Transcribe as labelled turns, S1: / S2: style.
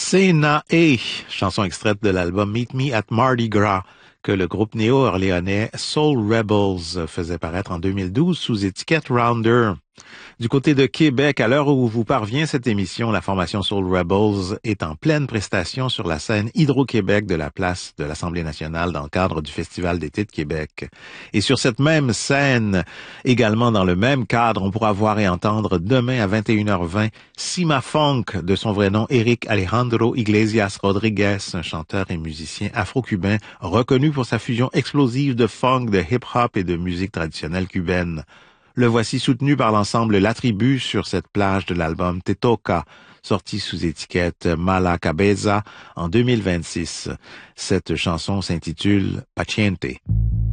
S1: Senae, chanson extraite de l'album Meet Me at Mardi Gras, que le groupe néo-orléanais Soul Rebels faisait paraître en 2012 sous étiquette Rounder. Du côté de Québec, à l'heure où vous parvient cette émission, la formation Soul Rebels est en pleine prestation sur la scène Hydro-Québec de la place de l'Assemblée nationale dans le cadre du Festival d'été de Québec. Et sur cette même scène, également dans le même cadre, on pourra voir et entendre demain à 21h20 Cima Funk, de son vrai nom Eric Alejandro Iglesias Rodriguez, un chanteur et musicien afro-cubain reconnu pour sa fusion explosive de funk, de hip-hop et de musique traditionnelle cubaine. Le voici soutenu par l'ensemble La Tribu sur cette plage de l'album Te Toca, sorti sous étiquette Mala Cabeza en 2026. Cette chanson s'intitule Paciente.